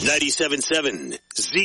97.7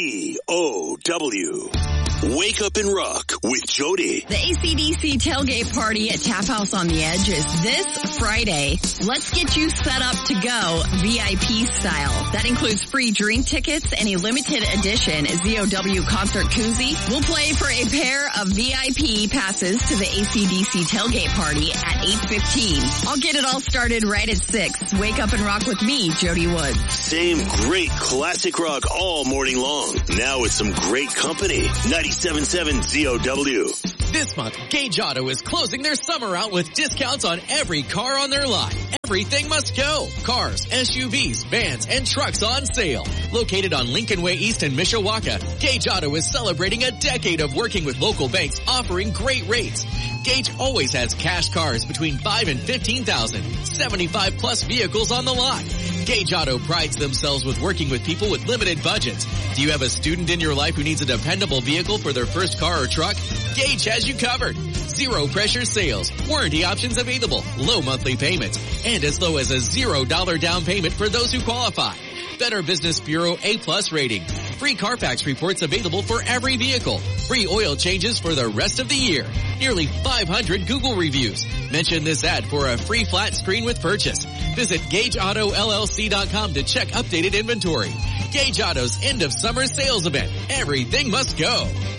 ZOW. Wake up and rock with Jody. The AC/DC tailgate party at Tap House on the Edge is this Friday. Let's get you set up to go VIP style. That includes free drink tickets and a limited edition ZOW concert koozie. We'll play for a pair of VIP passes to the AC/DC tailgate party at 8:15. I'll get it all started right at 6. Wake up and rock with me, Jody Woods. Same great classic rock all morning long. Now with some great company. 97.7 ZOW. This month, Gage Auto is closing their summer out with discounts on every car on their lot. Everything must go. Cars, SUVs, vans, and trucks on sale. Located on Lincoln Way East in Mishawaka, Gage Auto is celebrating a decade of working with local banks offering great rates. Gage always has cash cars between $5,000 and $15,000. 75 plus vehicles on the lot. Gage Auto prides themselves with working with people with limited budgets. Do you have a student in your life who needs a dependable vehicle for their first car or truck? Gage has you covered. Zero pressure sales, warranty options available, low monthly payments, and as low as a $0 down payment for those who qualify. Better Business Bureau A+ rating. Free Carfax reports available for every vehicle. Free oil changes for the rest of the year. Nearly 500 Google reviews. Mention this ad for a free flat screen with purchase. Visit GageAutoLLC.com to check updated inventory. Gage Auto's end of summer sales event. Everything must go.